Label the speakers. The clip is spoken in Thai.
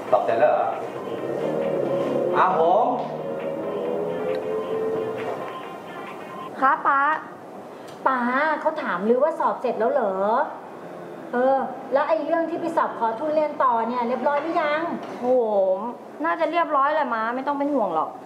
Speaker 1: ตอบเสร็จแล้วเหรอหง
Speaker 2: ครับป้าเขาถามลือว่าสอบเสร็จแล้วเหรอแล้วไอ้เรื่องที่ไปสอบขอทุนเรียนต่อเนี่ยเรียบร้อยหรือยัง
Speaker 3: โหน่าจะเรียบร้อยแหละม้าไม่ต้องเป็นห่วงหรอก